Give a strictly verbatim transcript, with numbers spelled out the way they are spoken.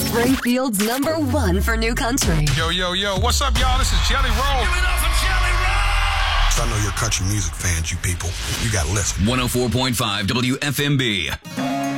Springfield's number one for new country. Yo, yo, yo, what's up, y'all? This is Jelly Roll. Give it up for Jelly Roll! So I know you're country music fans, you people. You gotta listen. one oh four point five W F M B.